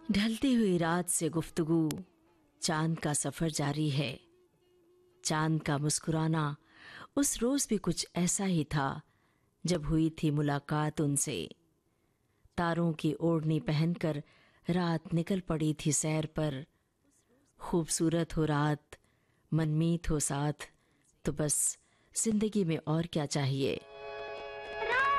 ढलती हुई रात से गुफ्तगू, चांद का सफर जारी है। चांद का मुस्कुराना उस रोज भी कुछ ऐसा ही था जब हुई थी मुलाकात उनसे। तारों की ओढ़नी पहनकर रात निकल पड़ी थी सैर पर। खूबसूरत हो रात, मनमीत हो साथ, तो बस जिंदगी में और क्या चाहिए।